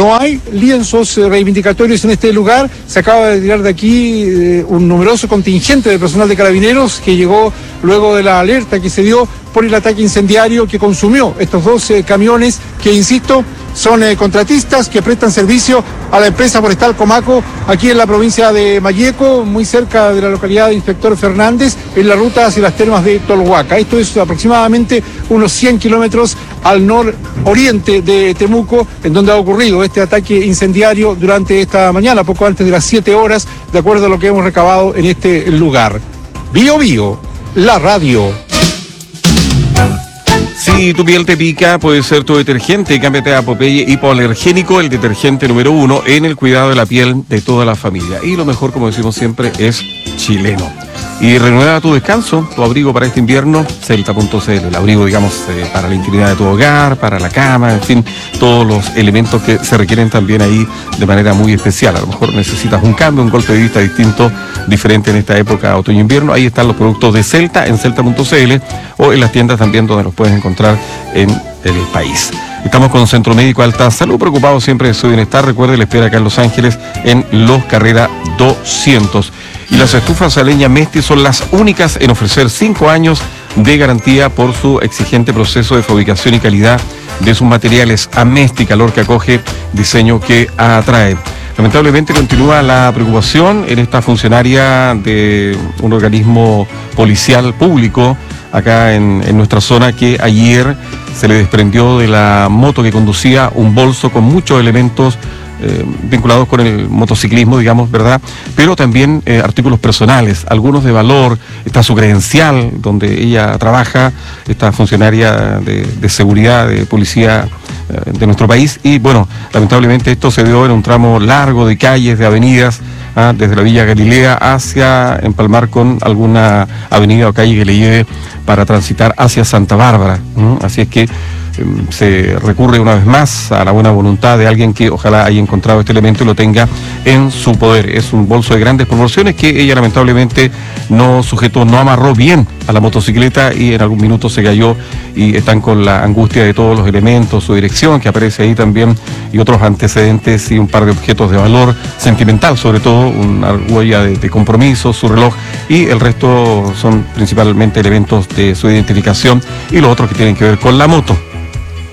No hay lienzos reivindicatorios en este lugar. Se acaba de tirar de aquí un numeroso contingente de personal de Carabineros que llegó luego de la alerta que se dio por el ataque incendiario que consumió estos dos camiones que, insisto, son contratistas que prestan servicio a la empresa forestal Comaco aquí en la provincia de Malleco, muy cerca de la localidad de Inspector Fernández, en la ruta hacia las termas de Tolhuaca. Esto es aproximadamente unos 100 kilómetros al nororiente de Temuco, en donde ha ocurrido este ataque incendiario durante esta mañana, poco antes de las 7 horas, de acuerdo a lo que hemos recabado en este lugar. Bio Bio, la radio. Si tu piel te pica, puede ser tu detergente. Cámbiate a Popeye Hipoalergénico, el detergente número 1 en el cuidado de la piel de toda la familia. Y lo mejor, como decimos siempre, es chileno. Y renueva tu descanso, tu abrigo para este invierno, Celta.cl. El abrigo, digamos, para la intimidad de tu hogar, para la cama, en fin, todos los elementos que se requieren también ahí de manera muy especial. A lo mejor necesitas un cambio, un golpe de vista distinto, diferente en esta época otoño-invierno. Ahí están los productos de Celta en Celta.cl o en las tiendas también donde los puedes encontrar en el país. Estamos con Centro Médico Alta Salud, preocupados siempre de su bienestar. Recuerde, le espera acá en Los Ángeles en Los Carrera 200. Y las estufas a leña Mesti son las únicas en ofrecer 5 años de garantía por su exigente proceso de fabricación y calidad de sus materiales. Amesti, calor que acoge, diseño que atrae. Lamentablemente continúa la preocupación en esta funcionaria de un organismo policial público acá en nuestra zona, que ayer se le desprendió de la moto que conducía un bolso con muchos elementos vinculados con el motociclismo, digamos, ¿verdad? Pero también artículos personales, algunos de valor. Está su credencial donde ella trabaja, esta funcionaria de seguridad, de policía de nuestro país. Y bueno, lamentablemente esto se dio en un tramo largo de calles, de avenidas, desde la Villa Galilea hacia empalmar con alguna avenida o calle que le lleve para transitar hacia Santa Bárbara. Así es que se recurre una vez más a la buena voluntad de alguien que ojalá haya encontrado este elemento y lo tenga en su poder. Es un bolso de grandes proporciones que ella lamentablemente no sujetó, no amarró bien a la motocicleta y en algún minuto se cayó, y están con la angustia de todos los elementos, su dirección que aparece ahí también y otros antecedentes y un par de objetos de valor sentimental, sobre todo una huella de compromiso, su reloj, y el resto son principalmente elementos de su identificación y los otros que tienen que ver con la moto.